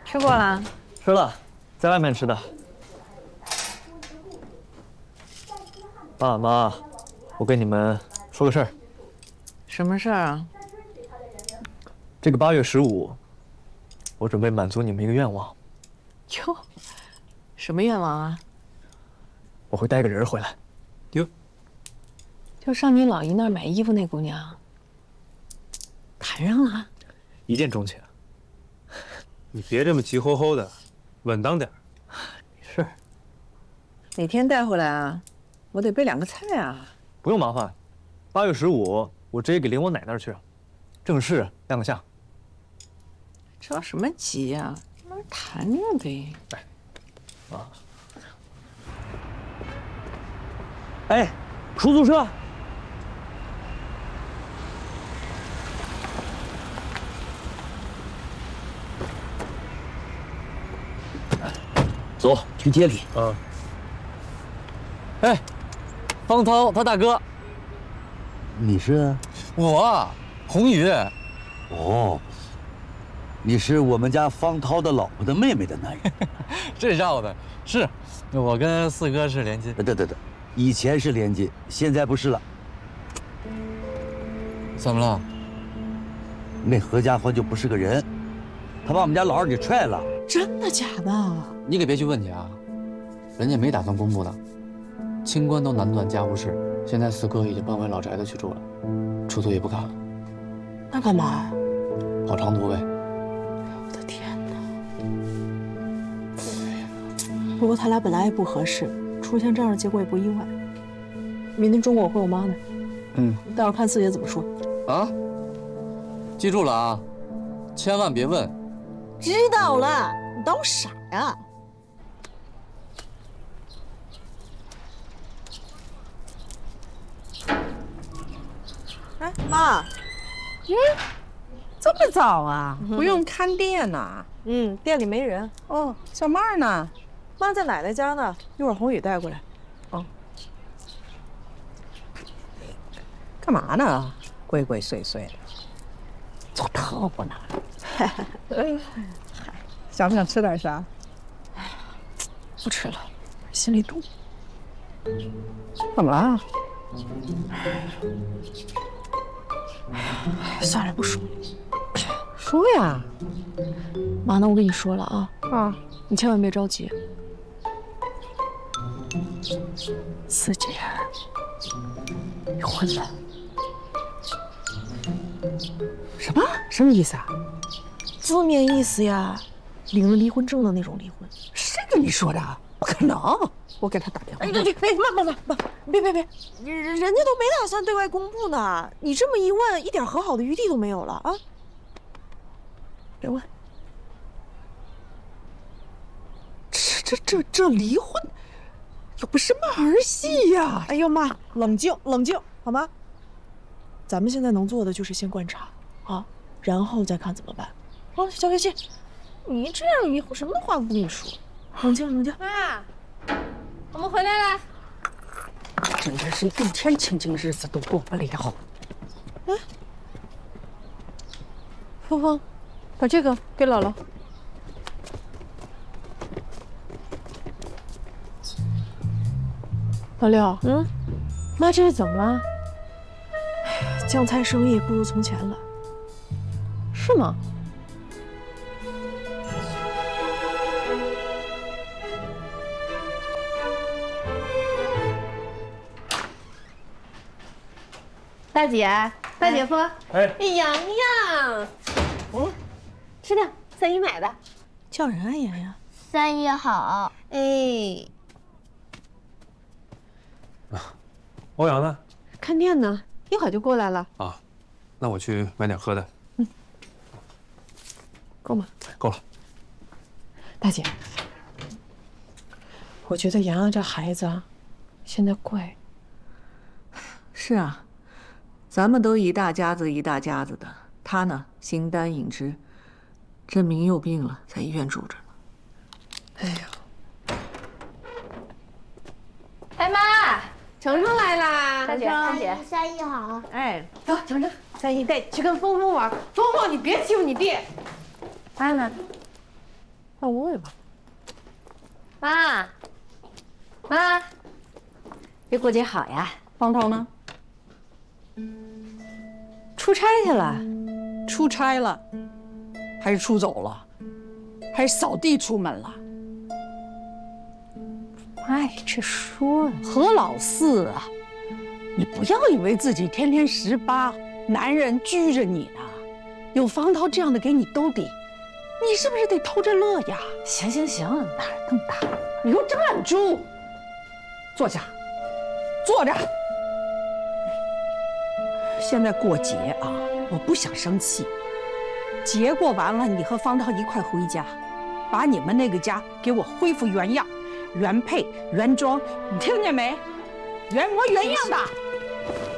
吃过了？ 吃了，在外面吃的。爸妈，我跟你们说个事儿。 什么事儿啊？ 这个8月15，我准备满足你们一个愿望。 哟，什么愿望啊？ 我会带个人回来。 哟， 就上你老姨那儿买衣服那姑娘，谈上了？ 一见钟情。 你别这么急吼吼的，稳当点。 是。 哪天带回来啊？我得备2个菜啊。 不用麻烦，8月15我直接给领我奶那儿去，正式亮个相。 着什么急呀？慢慢谈着呗。 哎，出租车。 走去街里。 哎，方涛他大哥。 你是？ 我，宏宇。 哦，你是我们家方涛的老婆的妹妹的男人。 这绕的是，我跟四哥是连襟。 对，以前是连襟，现在不是了。 怎么了？ 那何家欢就不是个人，他把我们家老二给踹了。 真的假的？ 你可别去问去啊，人家没打算公布的。清官都难断家务事，现在四哥已经搬回老宅子去住了，出租也不干了。 那干嘛？ 跑长途呗。 我的天哪！不过他俩本来也不合适，出现这样的结果也不意外。明天中午我回我妈那儿，待会儿看四爷怎么说。 啊，记住了啊，千万别问。 知道了，你当我傻呀？ 哎，妈，这么早啊？不用看店呐？ 店里没人。 哦，小妹儿呢？ 妈在奶奶家呢，一会儿宏宇带过来。 哦，干嘛呢？鬼鬼祟祟的，做特务呢？想不想吃点啥？ 不吃了，心里堵。 怎么了？ 算了，不说了。 说呀。 妈，那我跟你说了啊，你千万别着急。四姐离婚了。 什么意思啊？ 字面意思呀，领了离婚证的那种离婚。 谁跟你说的？不可能！我给他打电话。 哎，妈，别，人家都没打算对外公布呢。你这么一问，一点和好的余地都没有了啊！别问。 这离婚，有不什么儿戏呀？ 哎呦妈，冷静好吗？咱们现在能做的就是先观察啊，然后再看怎么办。小月心，你这样以后什么话都不跟你说，冷静。 妈，我们回来了。 真的是一天清静日子都过不了。 哎，芳芳，把这个给姥姥。老六，妈这是怎么了？酱菜生意不如从前了，是吗？ 大姐、大姐夫， 哎， 洋洋，吃的3姨买的， 叫人啊，妍妍。 3姨好。哎， 欧阳呢？ 看店呢，一会儿就过来了。 啊，那我去买点喝的。 够吗？ 够了。 大姐，我觉得洋洋这孩子啊，现在怪。 是啊，咱们都一大家子一大家子的，他呢形单影只，这明又病了，在医院住着呢。 哎呀， 哎妈，程程来啦！ 大姐， 大姐 ，3姨好。 哎，走，程程，3姨带你去跟峰峰玩。峰峰，你别欺负你弟。安呢？ 上屋里吧。 妈，妈，这过节好呀。 方涛呢？ 出差去了。 出差了，还是出走了，还是扫地出门了？ 哎，这说何老四啊，你不要以为自己天天18，男人拘着你呢。有方涛这样的给你兜底，你是不是得偷着乐呀？ 行行行，哪儿这么大？ 你给我站住！坐下，坐着。现在过节啊，我不想生气。节过完了，你和方涛一块回家，把你们那个家给我恢复原样、原配、原装，你听见没？原模原样的。